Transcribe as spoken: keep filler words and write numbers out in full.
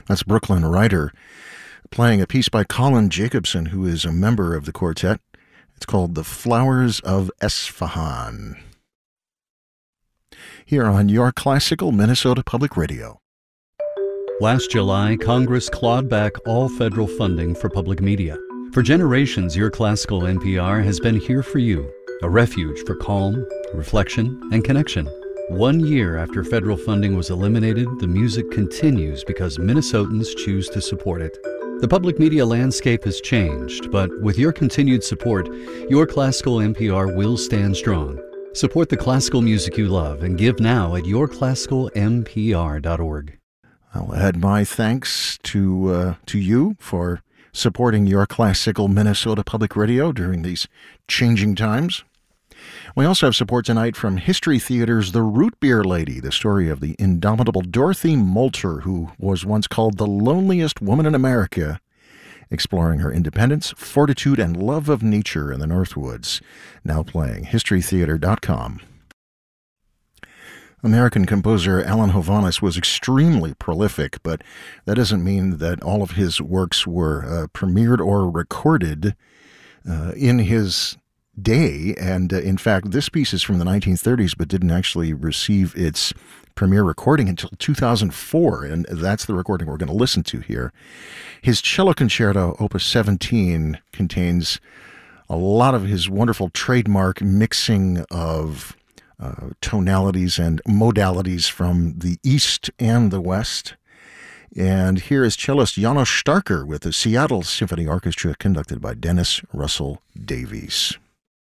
That's Brooklyn Ryder playing a piece by Colin Jacobson, who is a member of the quartet. It's called The Flowers of Esfahan. Here on Your Classical Minnesota Public Radio. Last July, Congress clawed back all federal funding for public media. For generations, Your Classical N P R has been here for you, a refuge for calm, reflection, and connection. One year after federal funding was eliminated, the music continues because Minnesotans choose to support it. The public media landscape has changed, but with your continued support, Your Classical N P R will stand strong. Support the classical music you love and give now at your classical m p r dot org. I'll add my thanks to uh, to you for supporting Your Classical Minnesota Public Radio during these changing times. We also have support tonight from History Theater's The Root Beer Lady, the story of the indomitable Dorothy Moulter, who was once called the loneliest woman in America, exploring her independence, fortitude, and love of nature in the Northwoods. Now playing, history theater dot com. American composer Alan Hovhaness was extremely prolific, but that doesn't mean that all of his works were uh, premiered or recorded uh, in his day. And uh, in fact, this piece is from the nineteen thirties, but didn't actually receive its premiere recording until two thousand four, and that's the recording we're going to listen to here. His cello concerto, Opus seventeen, contains a lot of his wonderful trademark mixing of uh, tonalities and modalities from the East and the West. And here is cellist Janos Starker with the Seattle Symphony Orchestra, conducted by Dennis Russell Davies.